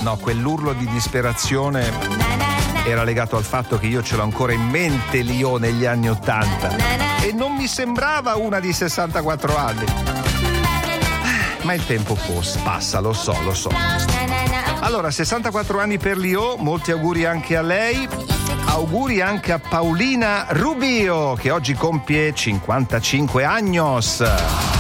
No, quell'urlo di disperazione era legato al fatto che io ce l'ho ancora in mente Lio negli anni 80 e non mi sembrava una di 64 anni. Ma il tempo passa, lo so. Allora, 64 anni per Lio, molti auguri anche a lei. Auguri anche a Paulina Rubio, che oggi compie 55 años.